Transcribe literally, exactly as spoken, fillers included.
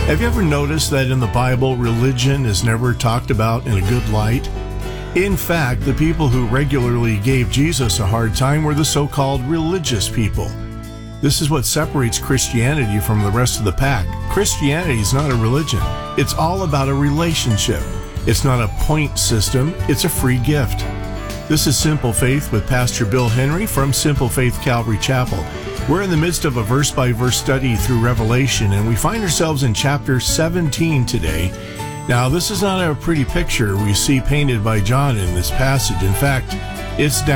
Have you ever noticed that in the Bible, religion is never talked about in a good light? In fact, the people who regularly gave Jesus a hard time were the so-called religious people. This is what separates Christianity from the rest of the pack. Christianity is not a religion. It's all about a relationship. It's not a point system. It's a free gift. This is Simple Faith with Pastor Bill Henry from Simple Faith Calvary Chapel. We're in the midst of a verse-by-verse study through Revelation, and we find ourselves in chapter seventeen today. Now, this is not a pretty picture we see painted by John in this passage. In fact, it's down